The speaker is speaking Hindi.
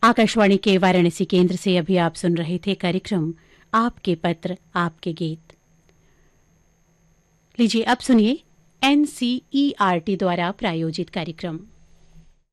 आकाशवाणी के वाराणसी केंद्र से अभी आप सुन रहे थे कार्यक्रम आपके पत्र आपके गीत। लीजिए अब सुनिए NCERT द्वारा प्रायोजित कार्यक्रम।